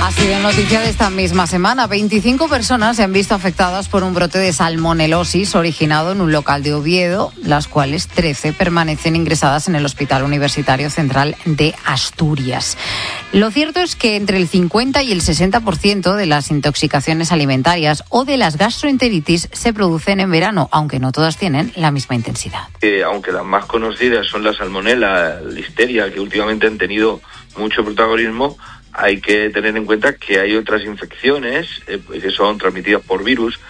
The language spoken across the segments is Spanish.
Ha sido noticia de esta misma semana. 25 personas se han visto afectadas por un brote de salmonelosis originado en un local de Oviedo, las cuales 13 permanecen ingresadas en el Hospital Universitario Central de Asturias. Lo cierto es que entre el 50 y el 60% de las intoxicaciones alimentarias o de las gastroenteritis se producen en verano, aunque no todas tienen la misma intensidad. Aunque las más conocidas son la salmonela, la listeria, que últimamente han tenido mucho protagonismo, hay que tener en cuenta que hay otras infecciones que son transmitidas por virus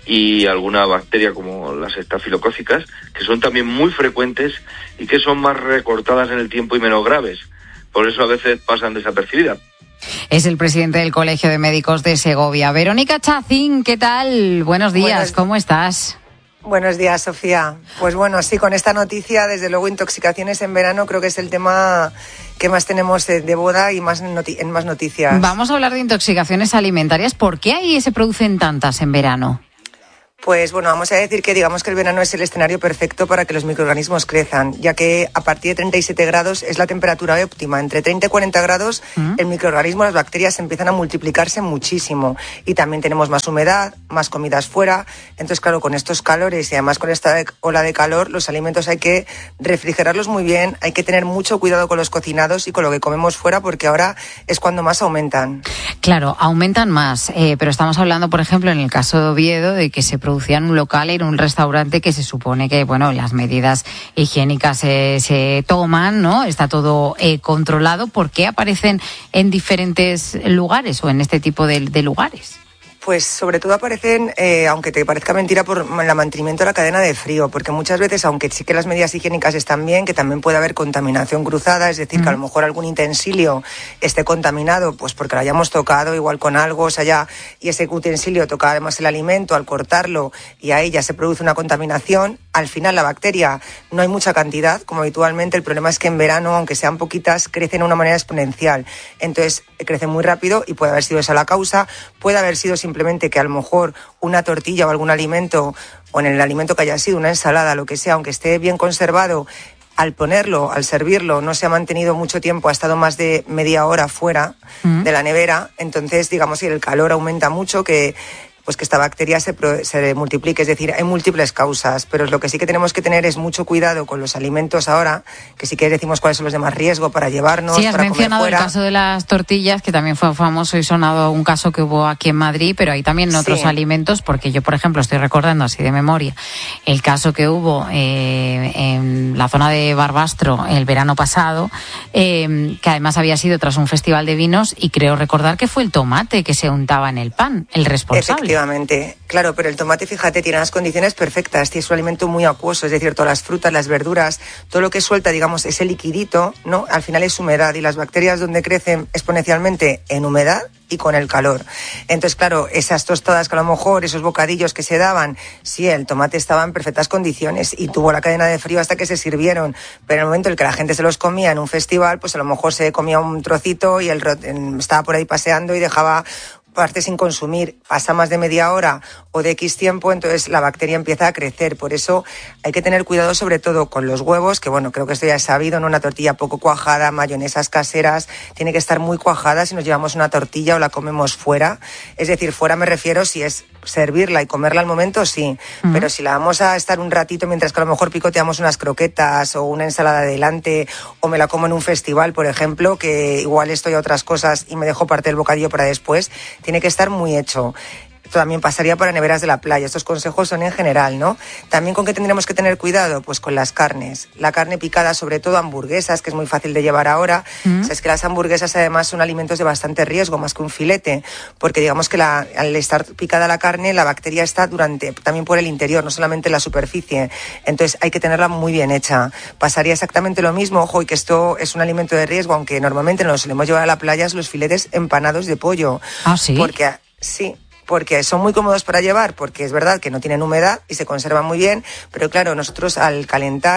y alguna bacteria como las estafilocócicas, que son también muy frecuentes y que son más recortadas en el tiempo y menos graves. Por eso a veces pasan desapercibidas. Es el presidente del Colegio de Médicos de Segovia. Verónica Chacín, ¿qué tal? Buenos días, ¿cómo estás? Buenos días, Sofía. Pues bueno, sí, con esta noticia, desde luego, intoxicaciones en verano creo que es el tema que más tenemos de boda y en más noticias. Vamos a hablar de intoxicaciones alimentarias. ¿Por qué ahí se producen tantas en verano? Pues bueno, vamos a decir que digamos que el verano es el escenario perfecto para que los microorganismos crezcan, ya que a partir de 37 grados es la temperatura óptima. Entre 30 y 40 grados el microorganismo, las bacterias empiezan a multiplicarse muchísimo y también tenemos más humedad, más comidas fuera. Entonces, claro, con estos calores y además con esta ola de calor, los alimentos hay que refrigerarlos muy bien, hay que tener mucho cuidado con los cocinados y con lo que comemos fuera porque ahora es cuando más aumentan. Claro, aumentan más, pero estamos hablando, por ejemplo, en el caso de Oviedo, de que se producía en un local, en un restaurante que se supone que, bueno, las medidas higiénicas se toman, ¿no? Está todo controlado. ¿Por qué aparecen en diferentes lugares o en este tipo de lugares? Pues sobre todo aparecen, aunque te parezca mentira, por el mantenimiento de la cadena de frío, porque muchas veces, aunque sí que las medidas higiénicas están bien, que también puede haber contaminación cruzada, es decir, que a lo mejor algún utensilio esté contaminado, pues porque lo hayamos tocado igual con algo, o sea, ya, y ese utensilio toca además el alimento, al cortarlo, y ahí ya se produce una contaminación. Al final la bacteria no hay mucha cantidad, como habitualmente. El problema es que en verano, aunque sean poquitas, crecen de una manera exponencial. Entonces, crecen muy rápido y puede haber sido esa la causa, puede haber sido simplemente que a lo mejor una tortilla o algún alimento, o en el alimento que haya sido una ensalada, lo que sea, aunque esté bien conservado, al ponerlo, al servirlo, no se ha mantenido mucho tiempo, ha estado más de media hora fuera de la nevera. Entonces, digamos que el calor aumenta mucho, que esta bacteria se multiplique. Es decir, hay múltiples causas, pero lo que sí que tenemos que tener es mucho cuidado con los alimentos ahora, que sí que decimos cuáles son los de más riesgo para llevarnos, sí, has para mencionado comer fuera. El caso de las tortillas, que también fue famoso y sonado un caso que hubo aquí en Madrid, pero hay también otros alimentos, porque yo, por ejemplo, estoy recordando así de memoria el caso que hubo en la zona de Barbastro el verano pasado, que además había sido tras un festival de vinos, y creo recordar que fue el tomate que se untaba en el pan, el responsable. Efectivamente, claro, pero el tomate, fíjate, tiene las condiciones perfectas, es un alimento muy acuoso, es decir, todas las frutas, las verduras, todo lo que suelta, digamos, ese liquidito, ¿no? Al final es humedad, y las bacterias donde crecen exponencialmente en humedad y con el calor. Entonces, claro, esas tostadas que a lo mejor, esos bocadillos que se daban, sí, el tomate estaba en perfectas condiciones y tuvo la cadena de frío hasta que se sirvieron, pero en el momento en el que la gente se los comía en un festival, pues a lo mejor se comía un trocito y estaba por ahí paseando y dejaba parte sin consumir. Pasa más de media hora o de X tiempo, entonces la bacteria empieza a crecer. Por eso hay que tener cuidado sobre todo con los huevos, que bueno, creo que esto ya es sabido, ¿no? Una tortilla poco cuajada, mayonesas caseras, tiene que estar muy cuajada si nos llevamos una tortilla o la comemos fuera. Es decir, fuera me refiero si es servirla y comerla al momento, sí, pero si la vamos a estar un ratito mientras que a lo mejor picoteamos unas croquetas o una ensalada delante, o me la como en un festival, por ejemplo, que igual estoy a otras cosas y me dejo parte del bocadillo para después, tiene que estar muy hecho. También pasaría para neveras de la playa. Estos consejos son en general, ¿no? También con qué tendremos que tener cuidado, pues con las carnes. La carne picada, sobre todo hamburguesas, que es muy fácil de llevar ahora. O sea, es que las hamburguesas además son alimentos de bastante riesgo, más que un filete, porque digamos que al estar picada la carne, la bacteria está también por el interior, no solamente en la superficie. Entonces hay que tenerla muy bien hecha. Pasaría exactamente lo mismo, ojo, y que esto es un alimento de riesgo, aunque normalmente nos solemos llevar a la playa, los filetes empanados de pollo. ¿Ah, sí? Porque son muy cómodos para llevar, porque es verdad que no tienen humedad y se conservan muy bien, pero claro, nosotros al calentar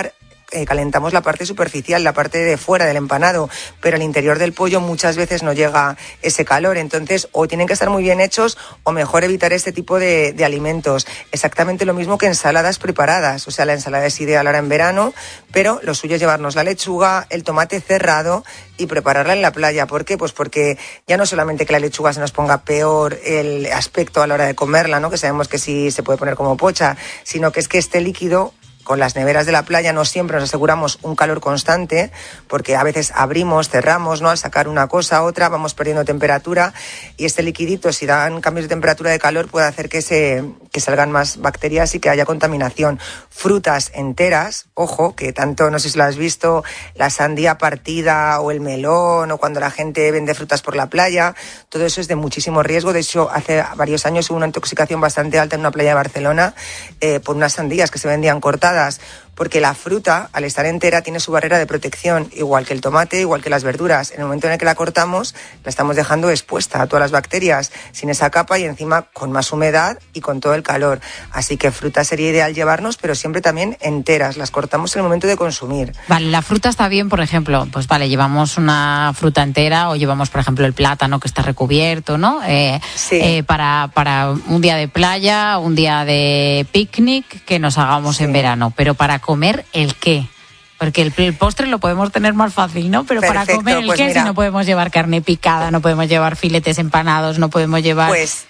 calentamos la parte superficial, la parte de fuera del empanado, pero al interior del pollo muchas veces no llega ese calor. Entonces, o tienen que estar muy bien hechos o mejor evitar este tipo de alimentos. Exactamente lo mismo que ensaladas preparadas. O sea, la ensalada es ideal ahora en verano, pero lo suyo es llevarnos la lechuga, el tomate cerrado y prepararla en la playa. ¿Por qué? Pues porque ya no solamente que la lechuga se nos ponga peor el aspecto a la hora de comerla, ¿no? Que sabemos que sí se puede poner como pocha, sino que es que este líquido, con las neveras de la playa, no siempre nos aseguramos un calor constante, porque a veces abrimos, cerramos, ¿no? Al sacar una cosa a otra vamos perdiendo temperatura, y este liquidito, si dan cambios de temperatura, de calor, puede hacer que salgan más bacterias y que haya contaminación. Frutas enteras, ojo, que tanto, no sé si lo has visto, la sandía partida o el melón, o cuando la gente vende frutas por la playa, todo eso es de muchísimo riesgo. De hecho, hace varios años hubo una intoxicación bastante alta en una playa de Barcelona por unas sandías que se vendían cortadas, porque la fruta, al estar entera, tiene su barrera de protección, igual que el tomate, igual que las verduras. En el momento en el que la cortamos, la estamos dejando expuesta a todas las bacterias, sin esa capa, y encima con más humedad y con todo el calor. Así que fruta sería ideal llevarnos, pero siempre también enteras, las cortamos en el momento de consumir. Vale, la fruta está bien, por ejemplo, pues vale, llevamos una fruta entera, o llevamos, por ejemplo, el plátano que está recubierto, ¿no? Sí. Para un día de playa, un día de picnic que nos hagamos en verano, pero para comer, ¿el qué? Porque el postre lo podemos tener más fácil, ¿no? Pero perfecto, para comer, ¿el pues qué? Mira, si no podemos llevar carne picada, no podemos llevar filetes empanados, no podemos llevar... Pues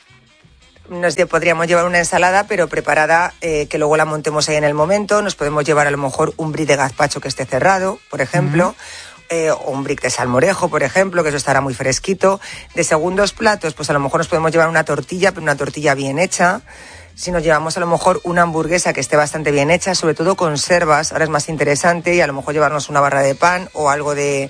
podríamos llevar una ensalada, pero preparada, que luego la montemos ahí en el momento. Nos podemos llevar a lo mejor un brie de gazpacho que esté cerrado, por ejemplo. O un brick de salmorejo, por ejemplo, que eso estará muy fresquito. De segundos platos, pues a lo mejor nos podemos llevar una tortilla, pero una tortilla bien hecha. Si nos llevamos a lo mejor una hamburguesa que esté bastante bien hecha, sobre todo conservas, ahora es más interesante, y a lo mejor llevarnos una barra de pan o algo de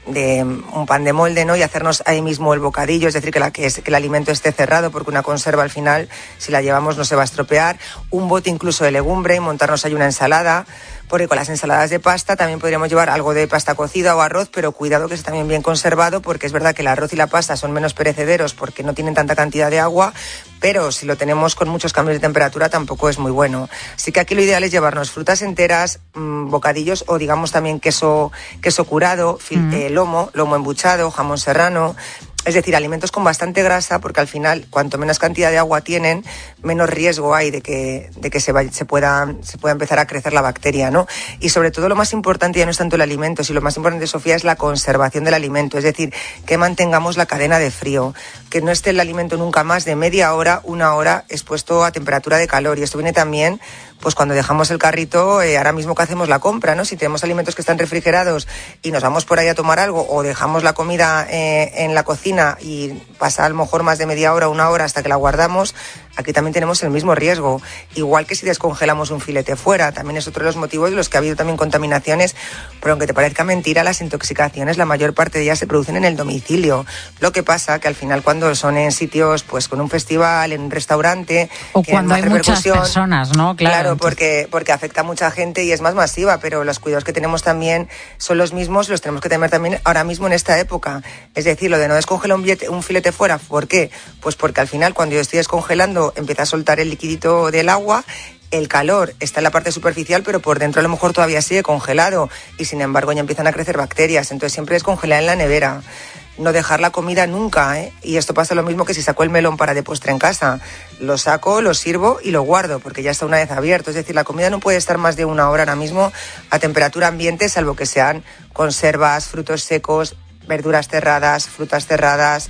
un pan de molde, ¿no? Y hacernos ahí mismo el bocadillo, es decir, que el alimento esté cerrado, porque una conserva al final, si la llevamos, no se va a estropear. Un bote incluso de legumbre y montarnos ahí una ensalada, porque con las ensaladas de pasta también podríamos llevar algo de pasta cocida o arroz, pero cuidado que esté también bien conservado, porque es verdad que el arroz y la pasta son menos perecederos porque no tienen tanta cantidad de agua, pero si lo tenemos con muchos cambios de temperatura tampoco es muy bueno. Así que aquí lo ideal es llevarnos frutas enteras, bocadillos, o digamos también queso curado, lomo embuchado, jamón serrano. Es decir, alimentos con bastante grasa, porque al final, cuanto menos cantidad de agua tienen, menos riesgo hay de que se pueda empezar a crecer la bacteria, ¿no? Y sobre todo, lo más importante ya no es tanto el alimento, sino lo más importante, Sofía, es la conservación del alimento. Es decir, que mantengamos la cadena de frío, que no esté el alimento nunca más de media hora, una hora expuesto a temperatura de calor. Y esto viene también, pues cuando dejamos el carrito, ahora mismo que hacemos la compra, ¿no? Si tenemos alimentos que están refrigerados y nos vamos por ahí a tomar algo, o dejamos la comida en la cocina y pasa a lo mejor más de media hora, una hora hasta que la guardamos, aquí también tenemos el mismo riesgo. Igual que si descongelamos un filete fuera, también es otro de los motivos de los que ha habido también contaminaciones, pero aunque te parezca mentira, las intoxicaciones, la mayor parte de ellas se producen en el domicilio. Lo que pasa que al final, cuando son en sitios, pues con un festival, en un restaurante, o cuando hay muchas personas, ¿no? Claro, porque afecta a mucha gente y es más masiva, pero los cuidados que tenemos también son los mismos, los tenemos que tener también ahora mismo en esta época. Es decir, lo de no descongelar un filete fuera, ¿por qué? Pues porque al final, cuando yo estoy descongelando, empieza a soltar el liquidito del agua, el calor está en la parte superficial, pero por dentro a lo mejor todavía sigue congelado, y sin embargo ya empiezan a crecer bacterias. Entonces siempre descongelar en la nevera, no dejar la comida nunca, ¿eh? Y esto pasa lo mismo que si saco el melón para de postre en casa, lo saco, lo sirvo y lo guardo, porque ya está una vez abierto. Es decir, la comida no puede estar más de una hora ahora mismo a temperatura ambiente, salvo que sean conservas, frutos secos, verduras cerradas, frutas cerradas,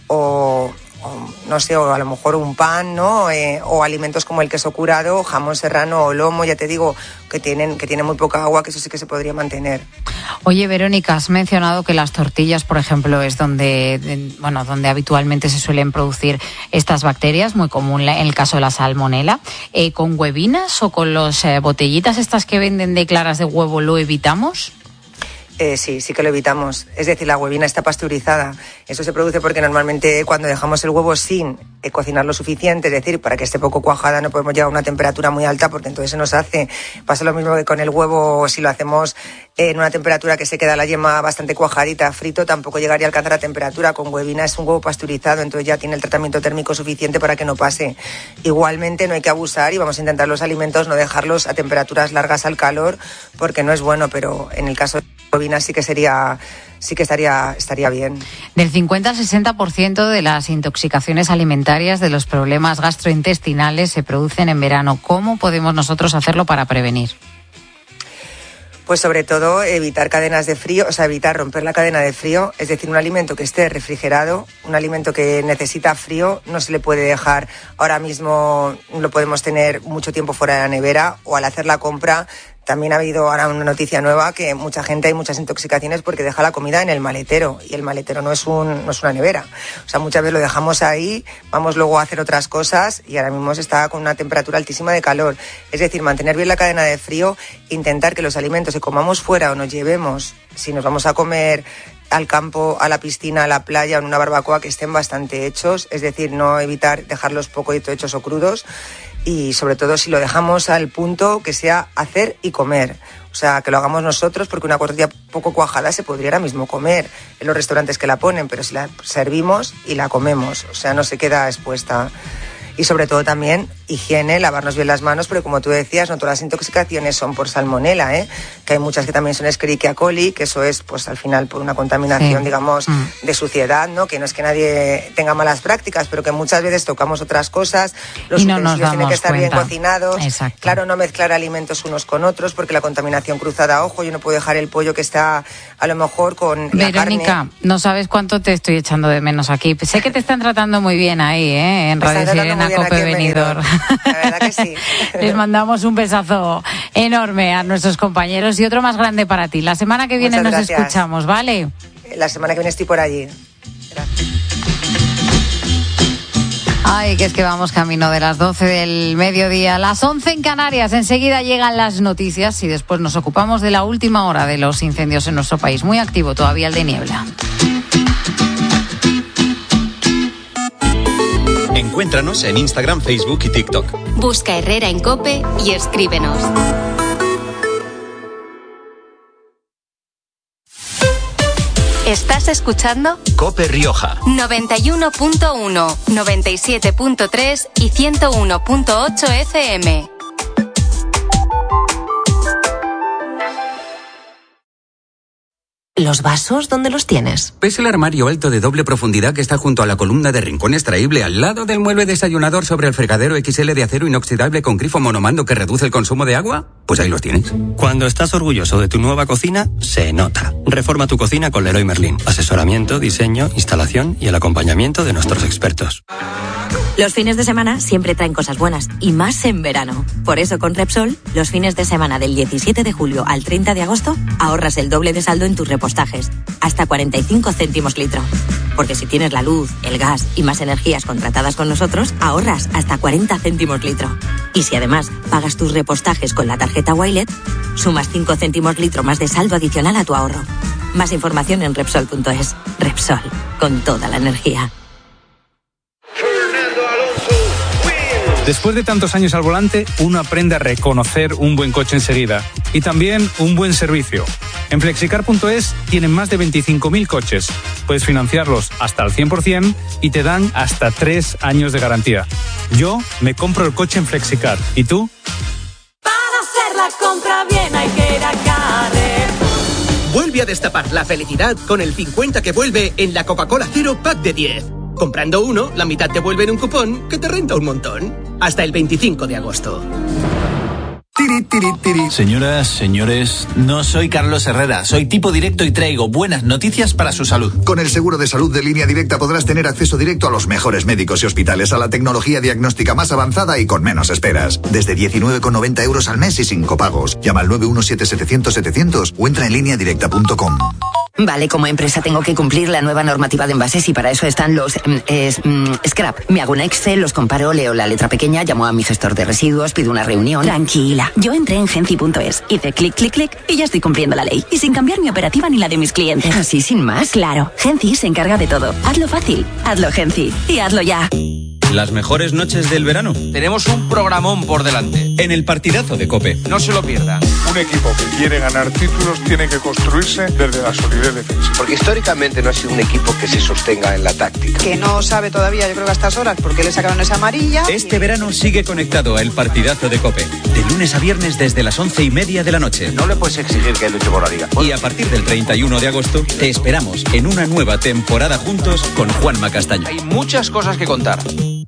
o no sé, o a lo mejor un pan, ¿no? O alimentos como el queso curado, jamón serrano o lomo, ya te digo, que tienen muy poca agua, que eso sí que se podría mantener. Oye, Verónica, has mencionado que las tortillas, por ejemplo, es donde habitualmente se suelen producir estas bacterias, muy común en el caso de la salmonela. ¿Con huevinas o con las botellitas estas que venden de claras de huevo lo evitamos? Sí que lo evitamos. Es decir, la huevina está pasteurizada. Eso se produce porque normalmente cuando dejamos el huevo sin cocinar lo suficiente, es decir, para que esté poco cuajada, no podemos llegar a una temperatura muy alta porque entonces se nos hace. Pasa lo mismo que con el huevo, si lo hacemos en una temperatura que se queda la yema bastante cuajadita, frito, tampoco llegaría a alcanzar la temperatura. Con huevina es un huevo pasteurizado, entonces ya tiene el tratamiento térmico suficiente para que no pase. Igualmente no hay que abusar y vamos a intentar los alimentos no dejarlos a temperaturas largas al calor porque no es bueno, pero en el caso de huevina sí que estaría bien. Del 50 al 60% de las intoxicaciones alimentarias, de los problemas gastrointestinales, se producen en verano. ¿Cómo podemos nosotros hacerlo para prevenir? Pues sobre todo evitar cadenas de frío, evitar romper la cadena de frío, es decir, un alimento que esté refrigerado, un alimento que necesita frío, no se le puede dejar ahora mismo, lo podemos tener mucho tiempo fuera de la nevera, o al hacer la compra. También ha habido ahora una noticia nueva que hay muchas intoxicaciones porque deja la comida en el maletero y el maletero no es una nevera. Muchas veces lo dejamos ahí, vamos luego a hacer otras cosas y ahora mismo se está con una temperatura altísima de calor. Es decir, mantener bien la cadena de frío, intentar que los alimentos que comamos fuera o nos llevemos, si nos vamos a comer al campo, a la piscina, a la playa o en una barbacoa, que estén bastante hechos, es decir, no evitar dejarlos poco hechos o crudos. Y sobre todo si lo dejamos al punto que sea hacer y comer. Que lo hagamos nosotros, porque una tortilla poco cuajada se podría ahora mismo comer en los restaurantes que la ponen, pero si la servimos y la comemos, no se queda expuesta. Y sobre todo también higiene, lavarnos bien las manos, porque como tú decías, no todas las intoxicaciones son por salmonela, que hay muchas que también son Escherichia coli, que eso es pues al final por una contaminación, digamos, de suciedad, ¿no? Que no es que nadie tenga malas prácticas, pero que muchas veces tocamos otras cosas, los utensilios tienen que estar bien cocinados. Exacto. Claro, no mezclar alimentos unos con otros, porque la contaminación cruzada, ojo, yo no puedo dejar el pollo que está a lo mejor con la carne. Verónica, no sabes cuánto te estoy echando de menos aquí. Sé que te están tratando muy bien ahí, en Radio Sirena, Cope Benidorm. La verdad que sí. Les mandamos un besazo enorme a nuestros compañeros y otro más grande para ti. La semana que viene nos escuchamos, ¿vale? La semana que viene estoy por allí. Gracias. Ay, que es que vamos camino de las 12 del mediodía, las 11 en Canarias. Enseguida llegan las noticias y después nos ocupamos de la última hora de los incendios en nuestro país. Muy activo todavía el de Niebla. Encuéntranos en Instagram, Facebook y TikTok. Busca Herrera en COPE y escríbenos. ¿Estás escuchando? COPE Rioja 91.1, 97.3 y 101.8 FM. ¿Los vasos dónde los tienes? ¿Ves el armario alto de doble profundidad que está junto a la columna de rincón extraíble al lado del mueble desayunador sobre el fregadero XL de acero inoxidable con grifo monomando que reduce el consumo de agua? Pues ahí los tienes. Cuando estás orgulloso de tu nueva cocina, se nota. Reforma tu cocina con Leroy Merlin. Asesoramiento, diseño, instalación y el acompañamiento de nuestros expertos. Los fines de semana siempre traen cosas buenas, y más en verano. Por eso con Repsol, los fines de semana del 17 de julio al 30 de agosto, ahorras el doble de saldo en tus repostajes, hasta 45 céntimos litro. Porque si tienes la luz, el gas y más energías contratadas con nosotros, ahorras hasta 40 céntimos litro. Y si además pagas tus repostajes con la tarjeta Wilet, sumas 5 céntimos litro más de saldo adicional a tu ahorro. Más información en Repsol.es. Repsol, con toda la energía. Después de tantos años al volante, uno aprende a reconocer un buen coche enseguida y también un buen servicio. En Flexicar.es tienen más de 25.000 coches. Puedes financiarlos hasta al 100% y te dan hasta 3 años de garantía. Yo me compro el coche en Flexicar. ¿Y tú? Para hacer la compra bien hay que ir a Carrefour. Vuelve a destapar la felicidad con el 50 que vuelve en la Coca-Cola Cero Pack de 10. Comprando uno, la mitad te vuelve en un cupón que te renta un montón. Hasta el 25 de agosto. Señoras, señores, no soy Carlos Herrera, soy tipo directo y traigo buenas noticias para su salud. Con el seguro de salud de Línea Directa podrás tener acceso directo a los mejores médicos y hospitales, a la tecnología diagnóstica más avanzada y con menos esperas. Desde 19,90 euros al mes y sin copagos. Llama al 917-700-700 o entra en lineadirecta.com. Vale, como empresa tengo que cumplir la nueva normativa de envases y para eso están los scrap. Me hago un Excel, los comparo, leo la letra pequeña, llamo a mi gestor de residuos, pido una reunión. Tranquila, yo entré en Genci.es, hice clic, clic, clic y ya estoy cumpliendo la ley. Y sin cambiar mi operativa ni la de mis clientes. ¿Así sin más? Claro, Genci se encarga de todo. Hazlo fácil, hazlo Genci y hazlo ya. Las mejores noches del verano. Tenemos un programón por delante. En el partidazo de COPE. No se lo pierdan. Un equipo que quiere ganar títulos tiene que construirse desde la solidez defensiva. Porque históricamente no ha sido un equipo que se sostenga en la táctica. Que no sabe todavía, yo creo que a estas horas, por qué le sacaron esa amarilla. Este verano sigue conectado a el partidazo de COPE. De lunes a viernes desde las 11:30 de la noche. No le puedes exigir que luche por la liga. Y a partir del 31 de agosto te esperamos en una nueva temporada juntos con Juanma Castaño. Hay muchas cosas que contar.